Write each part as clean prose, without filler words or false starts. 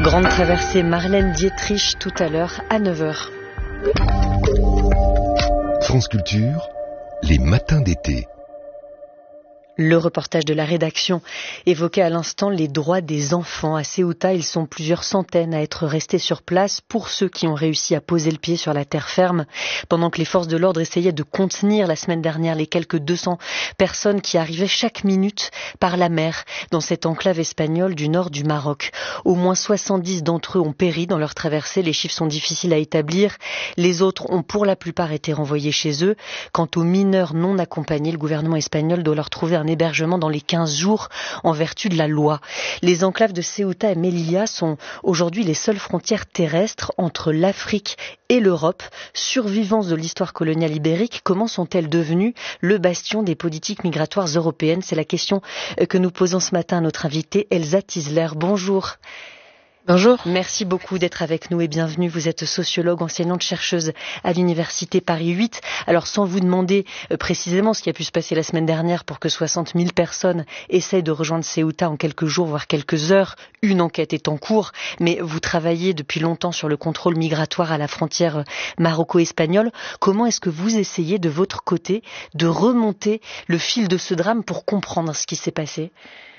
Grande traversée Marlène Dietrich tout à l'heure à 9h. France Culture, les matins d'été. Le reportage de la rédaction évoquait à l'instant les droits des enfants. À Ceuta, ils sont plusieurs centaines à être restés sur place pour ceux qui ont réussi à poser le pied sur la terre ferme. Pendant que les forces de l'ordre essayaient de contenir la semaine dernière les quelques 200 personnes qui arrivaient chaque minute par la mer dans cette enclave espagnole du nord du Maroc. Au moins 70 d'entre eux ont péri dans leur traversée. Les chiffres sont difficiles à établir. Les autres ont pour la plupart été renvoyés chez eux. Quant aux mineurs non accompagnés, le gouvernement espagnol doit leur trouver un hébergement dans les 15 jours en vertu de la loi. Les enclaves de Ceuta et Melilla sont aujourd'hui les seules frontières terrestres entre l'Afrique et l'Europe. Survivances de l'histoire coloniale ibérique, comment sont-elles devenues le bastion des politiques migratoires européennes? C'est la question que nous posons ce matin à notre invitée Elsa Tisler. Bonjour. Bonjour. Merci beaucoup d'être avec nous et bienvenue. Vous êtes sociologue, enseignante-chercheuse à l'Université Paris 8. Alors, sans vous demander précisément ce qui a pu se passer la semaine dernière pour que 60 000 personnes essayent de rejoindre Ceuta en quelques jours, voire quelques heures, une enquête est en cours, mais vous travaillez depuis longtemps sur le contrôle migratoire à la frontière maroco-espagnole. Comment est-ce que vous essayez de votre côté de remonter le fil de ce drame pour comprendre ce qui s'est passé ?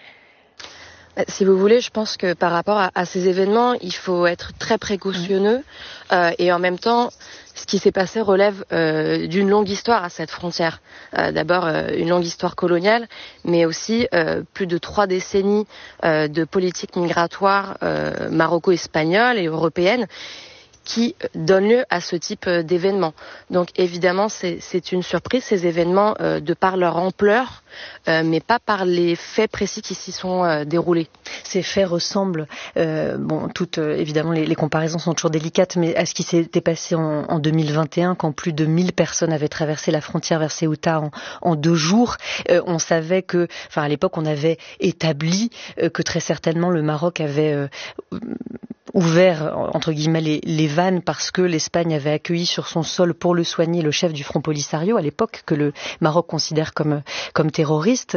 Si vous voulez, je pense que par rapport à ces événements, il faut être très précautionneux et en même temps, ce qui s'est passé relève d'une longue histoire à cette frontière. D'abord, une longue histoire coloniale, mais aussi plus de 3 décennies de politique migratoire maroco-espagnole et européenne qui donne lieu à ce type d'événements. Donc évidemment, c'est une surprise, ces événements, de par leur ampleur, mais pas par les faits précis qui s'y sont déroulés. Ces faits ressemblent, évidemment les comparaisons sont toujours délicates, mais à ce qui s'était passé en 2021, quand plus de 1000 personnes avaient traversé la frontière vers Ceuta en 2 jours. On savait à l'époque, on avait établi que très certainement le Maroc avait ouvert, entre guillemets, les vannes parce que l'Espagne avait accueilli sur son sol pour le soigner le chef du Front Polisario à l'époque, que le Maroc considère comme terroriste,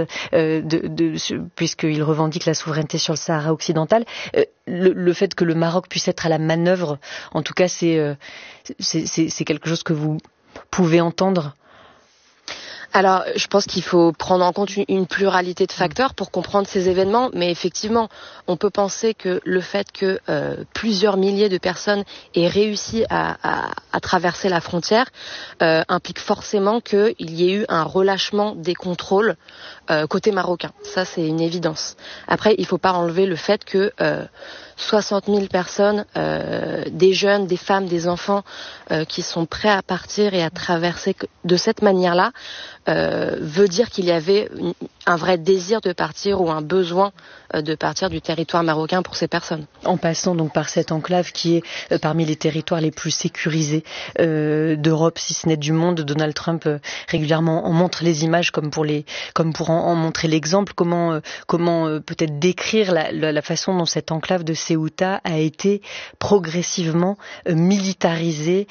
puisqu'il revendique la souveraineté sur le Sahara occidental. Le fait que le Maroc puisse être à la manœuvre, en tout cas, c'est quelque chose que vous pouvez entendre. Alors, je pense qu'il faut prendre en compte une pluralité de facteurs pour comprendre ces événements, mais effectivement, on peut penser que le fait que plusieurs milliers de personnes aient réussi à traverser la frontière implique forcément qu'il y ait eu un relâchement des contrôles côté marocain. Ça, c'est une évidence. Après, il ne faut pas enlever le fait que 60 000 personnes, des jeunes, des femmes, des enfants qui sont prêts à partir et à traverser de cette manière-là, veut dire qu'il y avait un vrai désir de partir ou un besoin de partir du territoire marocain pour ces personnes. En passant donc par cette enclave qui est parmi les territoires les plus sécurisés d'Europe, si ce n'est du monde, Donald Trump régulièrement en montre les images comme pour en montrer l'exemple. Comment peut-être décrire la façon dont cette enclave de Ceuta a été progressivement militarisée,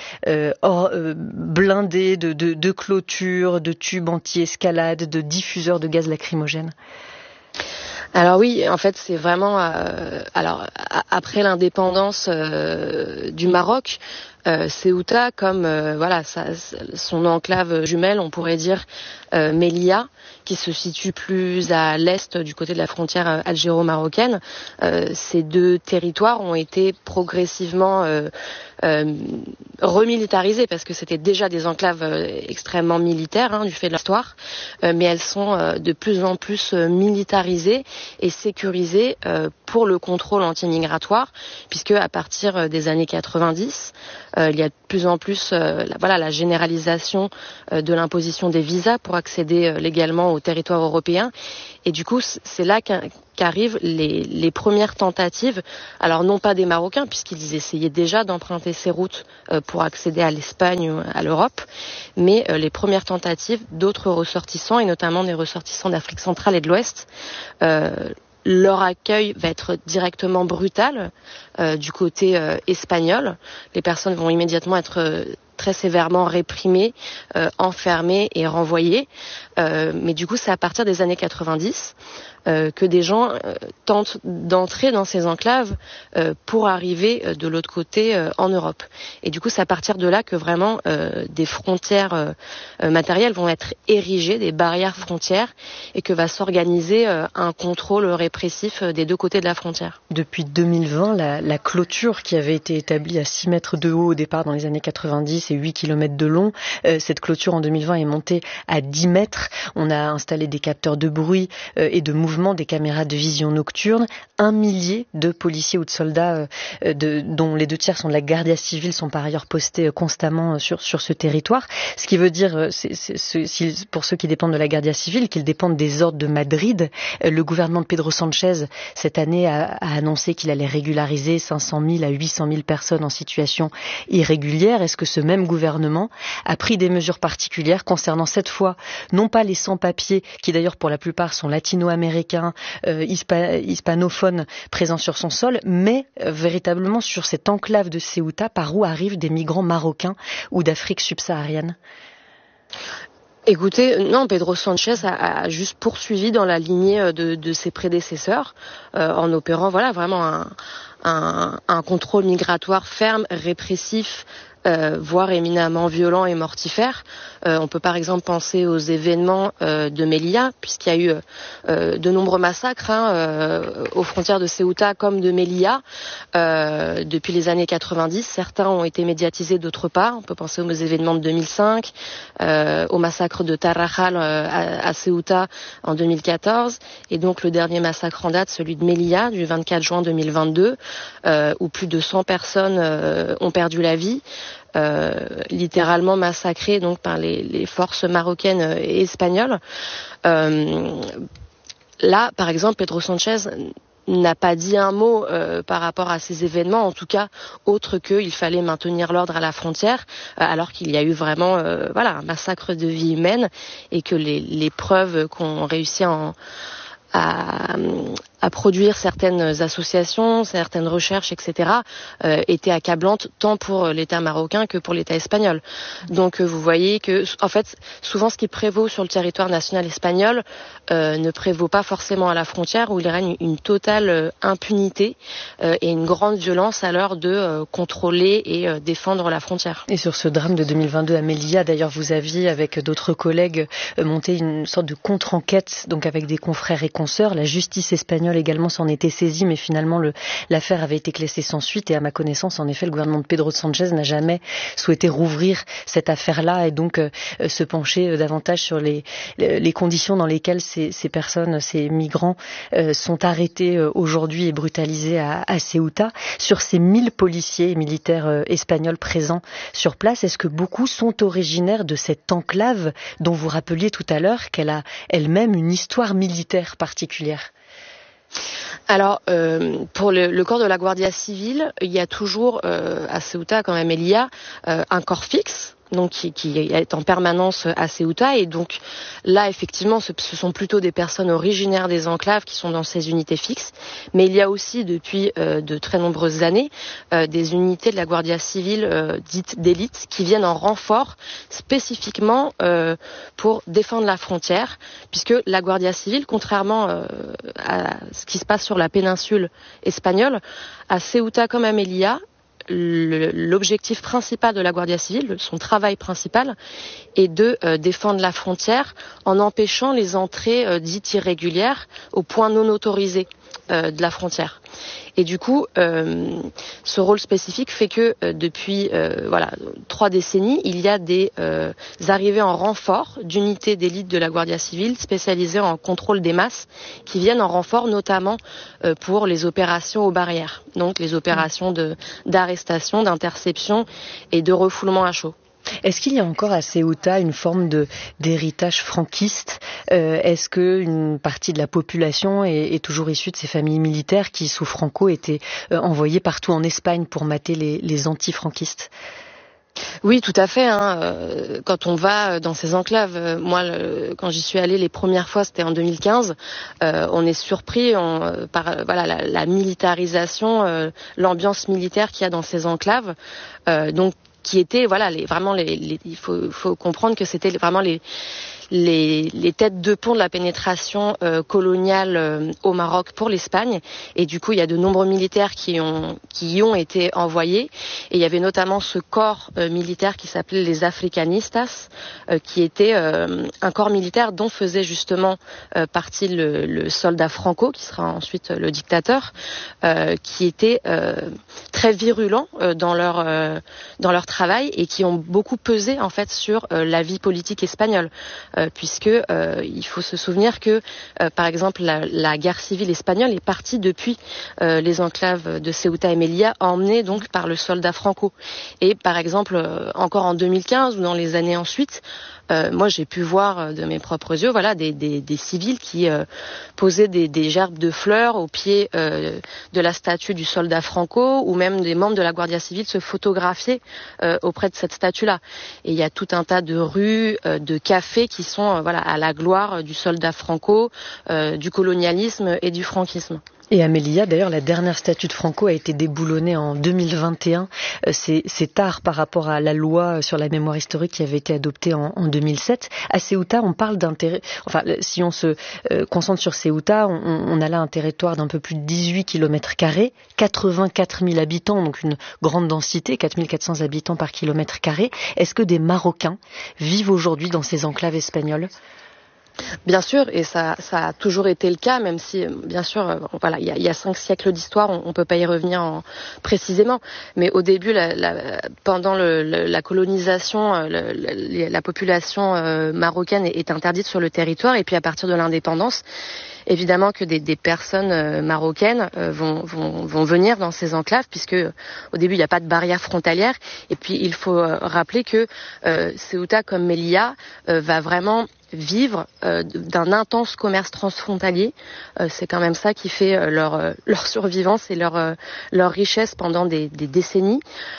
blindée de clôtures, de tubes anti-escalade, de diffuseurs de gaz lacrymogène? Alors oui, en fait, c'est vraiment après l'indépendance du Maroc, Ceuta, comme son enclave jumelle, on pourrait dire Melilla, qui se situe plus à l'est du côté de la frontière algéro-marocaine. Ces 2 territoires ont été progressivement remilitarisées parce que c'était déjà des enclaves extrêmement militaires du fait de l'histoire, mais elles sont de plus en plus militarisées et sécurisées pour le contrôle anti-migratoire, puisque à partir des années 90, il y a de plus en plus la généralisation de l'imposition des visas pour accéder légalement au territoire européen. Et du coup, c'est là qu'arrivent les premières tentatives, alors non pas des Marocains, puisqu'ils essayaient déjà d'emprunter ces routes pour accéder à l'Espagne ou à l'Europe, mais les premières tentatives d'autres ressortissants, et notamment des ressortissants d'Afrique centrale et de l'Ouest. Leur accueil va être directement brutal du côté espagnol. Les personnes vont immédiatement être très sévèrement réprimées, enfermées et renvoyées. Mais du coup, c'est à partir des années 90 que des gens tentent d'entrer dans ces enclaves pour arriver de l'autre côté en Europe. Et du coup, c'est à partir de là que vraiment des frontières matérielles vont être érigées, des barrières frontières, et que va s'organiser un contrôle répressif des deux côtés de la frontière. Depuis 2020, la clôture qui avait été établie à 6 mètres de haut au départ dans les années 90 et 8 km de long, cette clôture en 2020 est montée à 10 mètres. On a installé des capteurs de bruit et de mouvement, des caméras de vision nocturne. 1 millier de policiers ou de soldats, dont les 2 tiers sont de la Guardia Civile, sont par ailleurs postés constamment sur ce territoire. Ce qui veut dire, pour ceux qui dépendent de la Guardia Civile, qu'ils dépendent des ordres de Madrid. Le gouvernement de Pedro Sánchez, cette année, a annoncé qu'il allait régulariser 500 000 à 800 000 personnes en situation irrégulière. Est-ce que ce même gouvernement a pris des mesures particulières concernant cette fois, non pas les sans-papiers, qui d'ailleurs pour la plupart sont latino-américains, hispanophones présents sur son sol, mais véritablement sur cette enclave de Ceuta par où arrivent des migrants marocains ou d'Afrique subsaharienne? Écoutez, non, Pedro Sánchez a juste poursuivi dans la lignée de ses prédécesseurs, en opérant vraiment un contrôle migratoire ferme, répressif, voire éminemment violent et mortifère. On peut par exemple penser aux événements de Melilla, puisqu'il y a eu de nombreux massacres aux frontières de Ceuta comme de Melilla depuis les années 90. Certains ont été médiatisés, d'autres pas. On peut penser aux événements de 2005, au massacre de Tarrajal à Ceuta en 2014, et donc le dernier massacre en date, celui de Melilla du 24 juin 2022, où plus de 100 personnes ont perdu la vie. Littéralement massacrés donc par les forces marocaines et espagnoles. Là, par exemple, Pedro Sánchez n'a pas dit un mot par rapport à ces événements, en tout cas autre qu'il fallait maintenir l'ordre à la frontière, alors qu'il y a eu vraiment un massacre de vies humaines, et que les preuves qu'ont réussi à produire certaines associations, certaines recherches, etc., étaient accablantes tant pour l'État marocain que pour l'État espagnol. Donc vous voyez que, en fait, souvent ce qui prévaut sur le territoire national espagnol ne prévaut pas forcément à la frontière, où il règne une totale impunité et une grande violence à l'heure de contrôler et défendre la frontière. Et sur ce drame de 2022 à Melilla, d'ailleurs, vous aviez, avec d'autres collègues, monté une sorte de contre-enquête, donc avec des confrères et consoeurs. La justice espagnole également s'en était saisie, mais finalement l'affaire avait été classée sans suite, et à ma connaissance, en effet, le gouvernement de Pedro Sánchez n'a jamais souhaité rouvrir cette affaire-là et donc se pencher davantage sur les conditions dans lesquelles ces personnes, ces migrants sont arrêtés aujourd'hui et brutalisés à Ceuta. Sur ces 1000 policiers et militaires espagnols présents sur place, est-ce que beaucoup sont originaires de cette enclave dont vous rappeliez tout à l'heure qu'elle a elle-même une histoire militaire particulière? Alors, pour le corps de la Guardia Civile, il y a toujours à Ceuta, comme à Melilla, un corps fixe, donc qui est en permanence à Ceuta, et donc là effectivement ce sont plutôt des personnes originaires des enclaves qui sont dans ces unités fixes, mais il y a aussi depuis de très nombreuses années des unités de la Guardia Civile dites d'élite qui viennent en renfort spécifiquement pour défendre la frontière, puisque la Guardia Civile, contrairement à ce qui se passe sur la péninsule espagnole, à Ceuta comme à Melilla, l'objectif principal de la Guardia Civile, son travail principal, est de défendre la frontière en empêchant les entrées dites irrégulières au point non autorisé de la frontière. Et du coup, ce rôle spécifique fait que depuis 3 décennies, il y a des arrivées en renfort d'unités d'élite de la Guardia Civile spécialisées en contrôle des masses, qui viennent en renfort notamment pour les opérations aux barrières, donc les opérations d'arrestation, d'interception et de refoulement à chaud. Est-ce qu'il y a encore à Ceuta une forme d'héritage franquiste? Est-ce qu'une partie de la population est toujours issue de ces familles militaires qui, sous Franco, étaient envoyées partout en Espagne pour mater les anti-franquistes? Oui, tout à fait. Quand on va dans ces enclaves, moi, quand j'y suis allée les premières fois, c'était en 2015. On est surpris par la militarisation, l'ambiance militaire qu'il y a dans ces enclaves. Donc, qui étaient il faut comprendre que c'était vraiment les têtes de pont de la pénétration coloniale au Maroc pour l'Espagne. Et du coup, il y a de nombreux militaires qui y ont été envoyés. Et il y avait notamment ce corps militaire qui s'appelait les Africanistas, qui était un corps militaire dont faisait justement partie le soldat Franco, qui sera ensuite le dictateur, qui était très virulents dans leur travail et qui ont beaucoup pesé en fait sur la vie politique espagnole, puisque il faut se souvenir que par exemple la guerre civile espagnole est partie depuis les enclaves de Ceuta et Melilla, emmenée donc par le soldat Franco. Et par exemple encore en 2015 ou dans les années ensuite, moi j'ai pu voir de mes propres yeux des civils qui posaient des gerbes de fleurs au pied de la statue du soldat Franco, ou même des membres de la Guardia Civile se photographier auprès de cette statue-là. Et il y a tout un tas de rues, de cafés qui sont à la gloire du soldat Franco, du colonialisme et du franquisme. Et à Melilla, d'ailleurs, la dernière statue de Franco a été déboulonnée en 2021. C'est tard par rapport à la loi sur la mémoire historique qui avait été adoptée en 2007. À Ceuta, on parle d'intérêt... Enfin, si on se concentre sur Ceuta, on a là un territoire d'un peu plus de 18 km², 84 000 habitants, donc une grande densité, 4 400 habitants par kilomètre carré. Est-ce que des Marocains vivent aujourd'hui dans ces enclaves espagnoles ? Bien sûr, et ça a toujours été le cas, même si, bien sûr, il y a 5 siècles d'histoire, on peut pas y revenir précisément. Mais au début, pendant la colonisation, la population marocaine est interdite sur le territoire, et puis à partir de l'indépendance, évidemment que des personnes marocaines vont venir dans ces enclaves, puisque au début il n'y a pas de barrière frontalière. Et puis il faut rappeler que Ceuta comme Melilla va vraiment vivre d'un intense commerce transfrontalier. C'est quand même ça qui fait leur survivance et leur richesse pendant des décennies.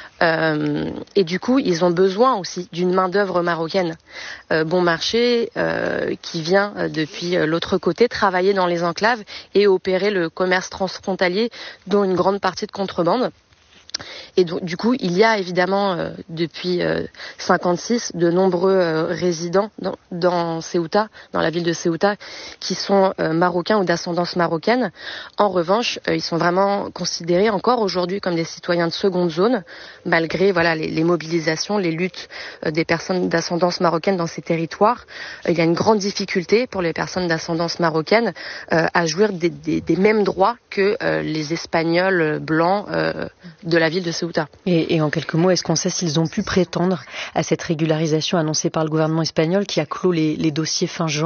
Et du coup, ils ont besoin aussi d'une main-d'œuvre marocaine bon marché qui vient depuis l'autre côté travailler dans les enclaves et opérer le commerce transfrontalier, dont une grande partie de contrebande. Et donc, du coup, il y a évidemment depuis 1956 de nombreux résidents dans Ceuta, dans la ville de Ceuta, qui sont marocains ou d'ascendance marocaine. En revanche, ils sont vraiment considérés encore aujourd'hui comme des citoyens de seconde zone, malgré les mobilisations, les luttes des personnes d'ascendance marocaine dans ces territoires. Il y a une grande difficulté pour les personnes d'ascendance marocaine à jouir des mêmes droits que les Espagnols blancs de la ville de Ceuta. Et en quelques mots, est-ce qu'on sait s'ils ont pu prétendre à cette régularisation annoncée par le gouvernement espagnol qui a clos les dossiers fin juin ?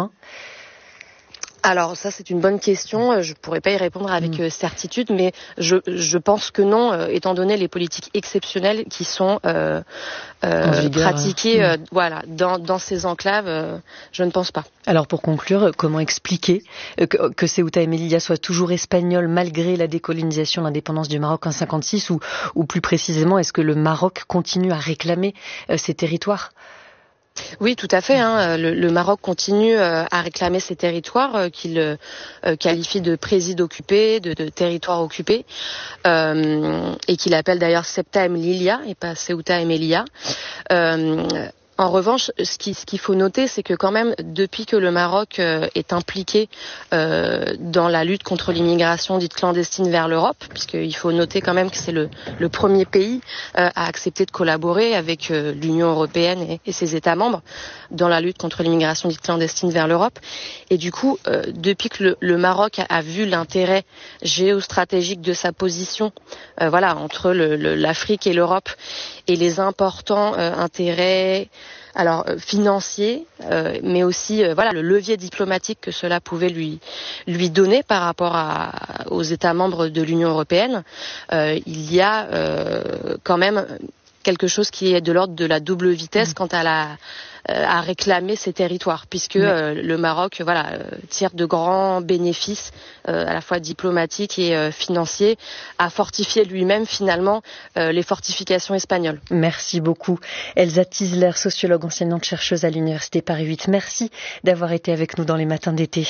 Alors ça c'est une bonne question, je pourrais pas y répondre avec certitude, mais je pense que non, étant donné les politiques exceptionnelles qui sont pratiquées dans ces enclaves, je ne pense pas. Alors pour conclure, comment expliquer que Ceuta et Melilla soient toujours espagnols malgré la décolonisation, l'indépendance du Maroc en 1956, ou plus précisément, est-ce que le Maroc continue à réclamer ces territoires ? Oui, tout à fait. Le Maroc continue à réclamer ces territoires qu'il qualifie de présides occupés, de territoires occupés, et qu'il appelle d'ailleurs Ceuta et Melilla et pas Ceuta et Melilla. En revanche, ce qu'il faut noter, c'est que quand même, depuis que le Maroc est impliqué dans la lutte contre l'immigration dite clandestine vers l'Europe, puisqu'il faut noter quand même que c'est le premier pays à accepter de collaborer avec l'Union européenne et ses États membres dans la lutte contre l'immigration dite clandestine vers l'Europe. Et du coup, depuis que le Maroc a vu l'intérêt géostratégique de sa position, entre l'Afrique et l'Europe, et les importants intérêts financiers, mais aussi le levier diplomatique que cela pouvait lui donner par rapport aux États membres de l'Union européenne, il y a quand même quelque chose qui est de l'ordre de la double vitesse quant à réclamer ces territoires, puisque le Maroc tire de grands bénéfices à la fois diplomatiques et financiers à fortifier lui-même finalement les fortifications espagnoles. Merci beaucoup. Elsa Tisler, sociologue, enseignante-chercheuse à l'Université Paris 8. Merci d'avoir été avec nous dans les matins d'été.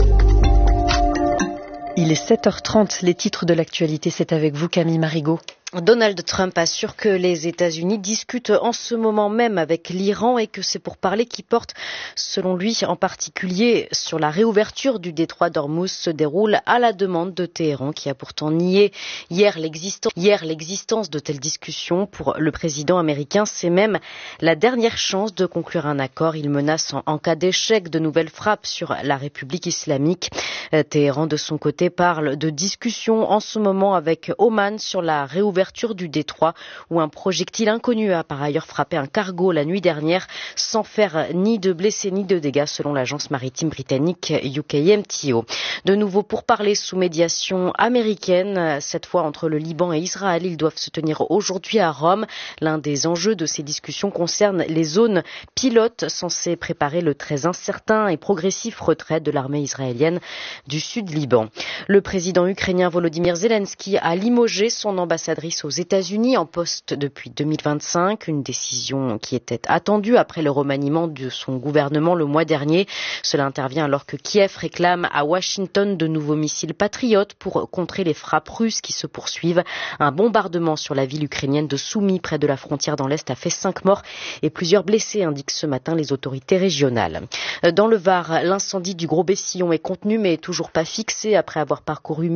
Il est 7h30, les titres de l'actualité, c'est avec vous Camille Marigot. Donald Trump assure que les États-Unis discutent en ce moment même avec l'Iran et que c'est pour parler qui porte, selon lui, en particulier sur la réouverture du détroit d'Ormuz se déroule à la demande de Téhéran, qui a pourtant nié hier l'existence de telles discussions. Pour le président américain, c'est même la dernière chance de conclure un accord. Il menace en cas d'échec de nouvelles frappes sur la République islamique. Téhéran, de son côté, parle de discussions en ce moment avec Oman sur la réouverture du détroit où un projectile inconnu a par ailleurs frappé un cargo la nuit dernière sans faire ni de blessés ni de dégâts selon l'agence maritime britannique UKMTO. De nouveau pourparlers sous médiation américaine, cette fois entre le Liban et Israël. Ils doivent se tenir aujourd'hui à Rome. L'un des enjeux de ces discussions concerne les zones pilotes censées préparer le très incertain et progressif retrait de l'armée israélienne du sud Liban. Le président ukrainien Volodymyr Zelensky a limogé son ambassadrice aux États-Unis en poste depuis 2025, une décision qui était attendue après le remaniement de son gouvernement le mois dernier. Cela intervient alors que Kiev réclame à Washington de nouveaux missiles patriotes pour contrer les frappes russes qui se poursuivent. Un bombardement sur la ville ukrainienne de Soumy près de la frontière dans l'Est a fait 5 morts et plusieurs blessés, indiquent ce matin les autorités régionales. Dans le Var, l'incendie du Gros Bessillon est contenu mais toujours pas fixé après avoir parcouru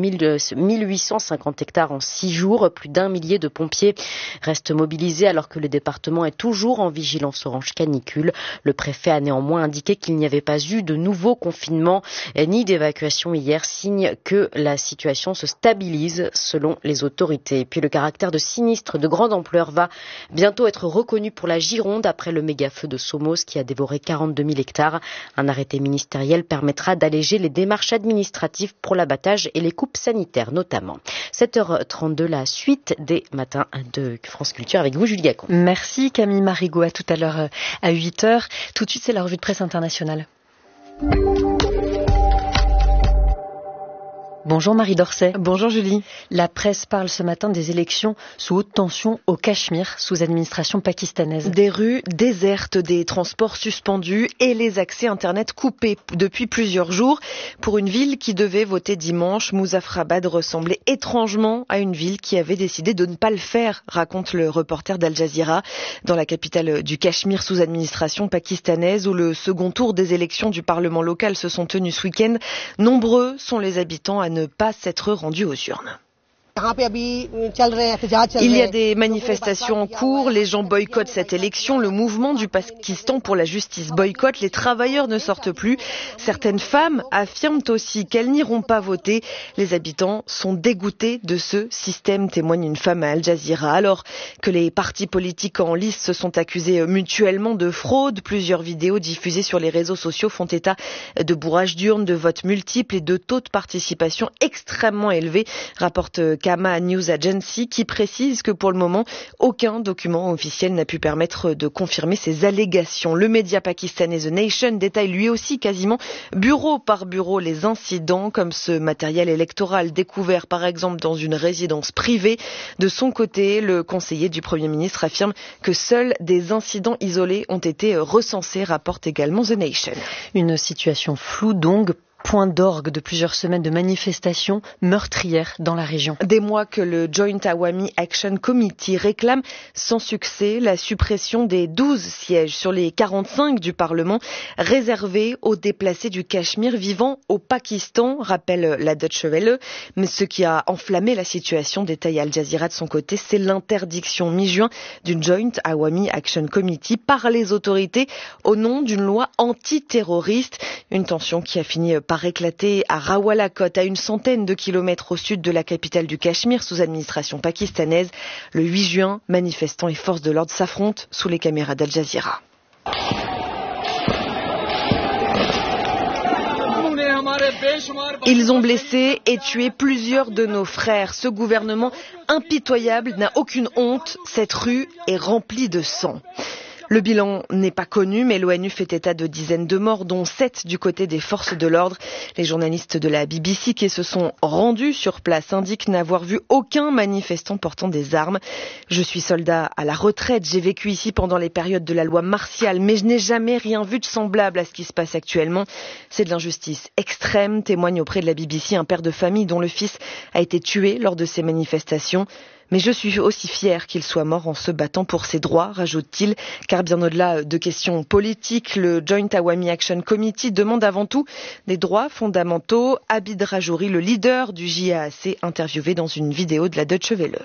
1850 hectares en 6 jours. Plus d'1 millier de pompiers restent mobilisés alors que le département est toujours en vigilance orange canicule. Le préfet a néanmoins indiqué qu'il n'y avait pas eu de nouveau confinement ni d'évacuation hier, signe que la situation se stabilise selon les autorités. Et puis le caractère de sinistre de grande ampleur va bientôt être reconnu pour la Gironde après le méga-feu de Somos qui a dévoré 42 000 hectares. Un arrêté ministériel permettra d'alléger les démarches administratives pour l'abattage et les coupes sanitaires notamment. 7h32, la suite des matins de France Culture avec vous, Julie Gacon. Merci Camille Marigot, à tout à l'heure à 8h. Tout de suite, c'est la revue de presse internationale. Bonjour Marie Dorset. Bonjour Julie. La presse parle ce matin des élections sous haute tension au Cachemire, sous administration pakistanaise. Des rues désertes, des transports suspendus et les accès Internet coupés depuis plusieurs jours. Pour une ville qui devait voter dimanche, Muzaffarabad ressemblait étrangement à une ville qui avait décidé de ne pas le faire, raconte le reporter d'Al Jazeera. Dans la capitale du Cachemire sous administration pakistanaise, où le second tour des élections du Parlement local se sont tenues ce week-end, nombreux sont les habitants à ne pas s'être rendus aux urnes. Il y a des manifestations en cours, les gens boycottent cette élection, le mouvement du Pakistan pour la justice boycotte, les travailleurs ne sortent plus. Certaines femmes affirment aussi qu'elles n'iront pas voter. Les habitants sont dégoûtés de ce système, témoigne une femme à Al Jazeera. Alors que les partis politiques en lice se sont accusés mutuellement de fraude, plusieurs vidéos diffusées sur les réseaux sociaux font état de bourrage d'urnes, de votes multiples et de taux de participation extrêmement élevés, rapporte Kama News Agency, qui précise que pour le moment, aucun document officiel n'a pu permettre de confirmer ces allégations. Le média pakistanais The Nation détaille lui aussi quasiment bureau par bureau les incidents, comme ce matériel électoral découvert par exemple dans une résidence privée. De son côté, le conseiller du Premier ministre affirme que seuls des incidents isolés ont été recensés, rapporte également The Nation. Une situation floue donc, point d'orgue de plusieurs semaines de manifestations meurtrières dans la région. Des mois que le Joint Awami Action Committee réclame sans succès la suppression des 12 sièges sur les 45 du Parlement réservés aux déplacés du Cachemire vivant au Pakistan, rappelle la Deutsche Welle. Mais ce qui a enflammé la situation, détaille Al Jazeera de son côté, c'est l'interdiction mi-juin d'une Joint Awami Action Committee par les autorités au nom d'une loi antiterroriste. Une tension qui a fini par éclater à Rawalakot, à une centaine de kilomètres au sud de la capitale du Cachemire, sous administration pakistanaise. Le 8 juin, manifestants et forces de l'ordre s'affrontent sous les caméras d'Al Jazeera. Ils ont blessé et tué plusieurs de nos frères. Ce gouvernement impitoyable n'a aucune honte. Cette rue est remplie de sang. Le bilan n'est pas connu, mais l'ONU fait état de dizaines de morts, dont 7 du côté des forces de l'ordre. Les journalistes de la BBC qui se sont rendus sur place indiquent n'avoir vu aucun manifestant portant des armes. Je suis soldat à la retraite, j'ai vécu ici pendant les périodes de la loi martiale, mais je n'ai jamais rien vu de semblable à ce qui se passe actuellement. C'est de l'injustice extrême, témoigne auprès de la BBC un père de famille dont le fils a été tué lors de ces manifestations. Mais je suis aussi fier qu'il soit mort en se battant pour ses droits, rajoute-t-il, car bien au-delà de questions politiques, le Joint Awami Action Committee demande avant tout des droits fondamentaux. Abid Rajouri, le leader du JAAC, interviewé dans une vidéo de la Deutsche Welle.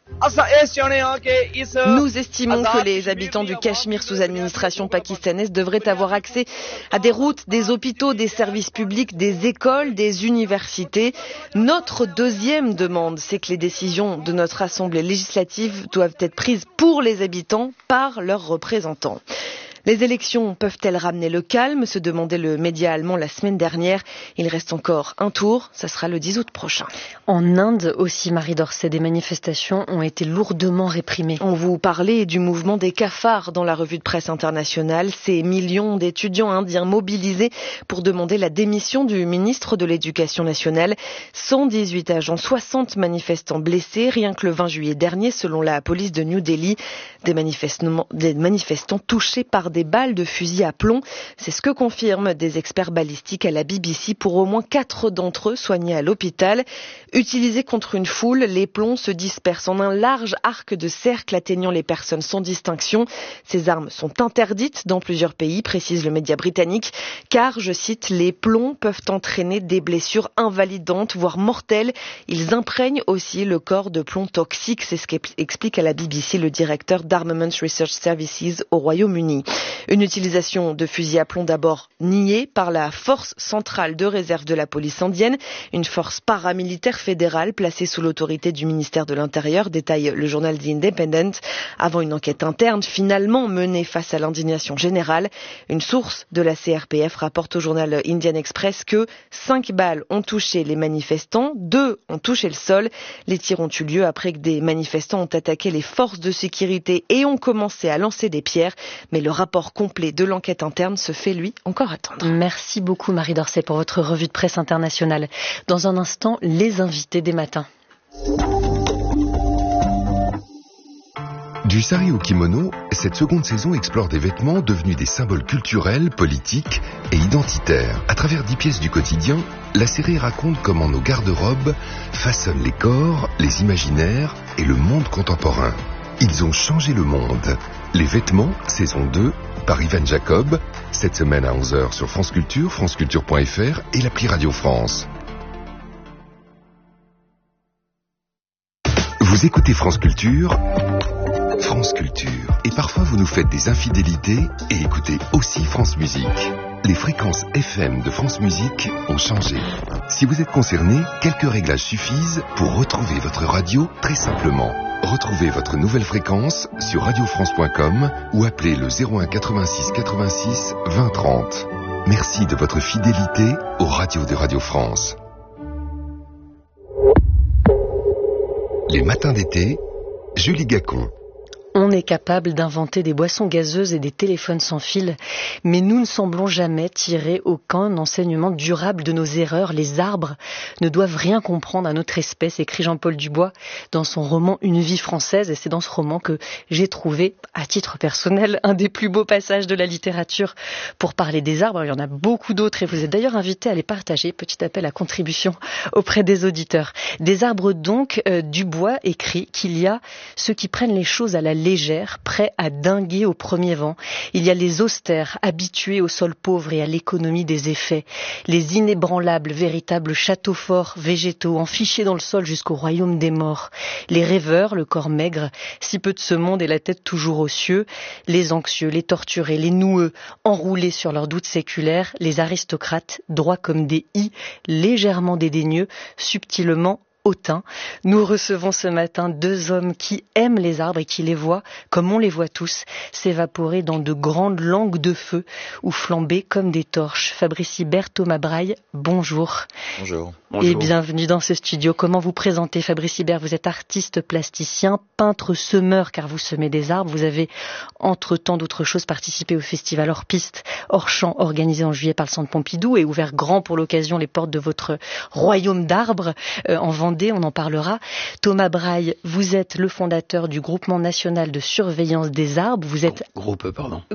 Nous estimons que les habitants du Cachemire sous administration pakistanaise devraient avoir accès à des routes, des hôpitaux, des services publics, des écoles, des universités. Notre deuxième demande, c'est que les décisions de notre assemblée législative doivent être prises pour les habitants par leurs représentants. Les élections peuvent-elles ramener le calme, se demandait le média allemand la semaine dernière. Il reste encore un tour, ça sera le 10 août prochain. En Inde aussi, Marie Dorset, des manifestations ont été lourdement réprimées. On vous parlait du mouvement des cafards dans la revue de presse internationale. Ces millions d'étudiants indiens mobilisés pour demander la démission du ministre de l'Éducation nationale. 118 agents, 60 manifestants blessés, rien que le 20 juillet dernier, selon la police de New Delhi. Des manifestants touchés par des balles de fusil à plomb. C'est ce que confirment des experts balistiques à la BBC pour au moins 4 d'entre eux soignés à l'hôpital. Utilisés contre une foule, les plombs se dispersent en un large arc de cercle atteignant les personnes sans distinction. Ces armes sont interdites dans plusieurs pays, précise le média britannique, car, je cite, les plombs peuvent entraîner des blessures invalidantes, voire mortelles. Ils imprègnent aussi le corps de plomb toxique, c'est ce qu'explique à la BBC le directeur d'Armaments Research Services au Royaume-Uni. Une utilisation de fusils à plomb d'abord niée par la force centrale de réserve de la police indienne, une force paramilitaire fédérale placée sous l'autorité du ministère de l'Intérieur, détaille le journal The Independent, avant une enquête interne finalement menée face à l'indignation générale. Une source de la CRPF rapporte au journal Indian Express que 5 balles ont touché les manifestants, 2 ont touché le sol. Les tirs ont eu lieu après que des manifestants ont attaqué les forces de sécurité et ont commencé à lancer des pierres, mais le rapport complet de l'enquête interne se fait, lui, encore attendre. Merci beaucoup, Marie Dorset, pour votre revue de presse internationale. Dans un instant, les invités des matins. Du sari au kimono, cette seconde saison explore des vêtements devenus des symboles culturels, politiques et identitaires. À travers 10 pièces du quotidien, la série raconte comment nos garde-robes façonnent les corps, les imaginaires et le monde contemporain. Ils ont changé le monde. Les vêtements, saison 2, par Ivan Jacob, cette semaine à 11h sur France Culture, franceculture.fr et l'appli Radio France. Vous écoutez France Culture, France Culture. Et parfois vous nous faites des infidélités et écoutez aussi France Musique. Les fréquences FM de France Musique ont changé. Si vous êtes concerné, quelques réglages suffisent pour retrouver votre radio très simplement. Retrouvez votre nouvelle fréquence sur radiofrance.com ou appelez le 01 86 86 20 30. Merci de votre fidélité aux radios de Radio France. Les matins d'été, Julie Gacon. On est capable d'inventer des boissons gazeuses et des téléphones sans fil, mais nous ne semblons jamais tirer aucun enseignement durable de nos erreurs. Les arbres ne doivent rien comprendre à notre espèce, écrit Jean-Paul Dubois dans son roman Une vie française. Et c'est dans ce roman que j'ai trouvé, à titre personnel, un des plus beaux passages de la littérature pour parler des arbres. Il y en a beaucoup d'autres et vous êtes d'ailleurs invité à les partager. Petit appel à contribution auprès des auditeurs. Des arbres donc, Dubois écrit qu'il y a ceux qui prennent les choses à la légère, prêts à dinguer au premier vent. Il y a les austères, habitués au sol pauvre et à l'économie des effets. Les inébranlables, véritables châteaux forts, végétaux, enfichés dans le sol jusqu'au royaume des morts. Les rêveurs, le corps maigre, si peu de ce monde et la tête toujours aux cieux. Les anxieux, les torturés, les noueux, enroulés sur leurs doutes séculaires. Les aristocrates, droits comme des i, légèrement dédaigneux, subtilement hautain. Nous recevons ce matin 2 hommes qui aiment les arbres et qui les voient, comme on les voit tous, s'évaporer dans de grandes langues de feu ou flamber comme des torches. Fabrice Hibert, Thomas Braille, bonjour. Bonjour. Et bienvenue dans ce studio. Comment vous présentez, Fabrice Hibert? Vous êtes artiste plasticien, peintre semeur car vous semez des arbres. Vous avez, entre tant d'autres choses, participé au festival Hors Piste, Hors Champ, organisé en juillet par le Centre Pompidou et ouvert grand pour l'occasion les portes de votre royaume d'arbres en Vendée. On en parlera. Thomas Braille, vous êtes le fondateur du Groupement national de surveillance des arbres. Vous êtes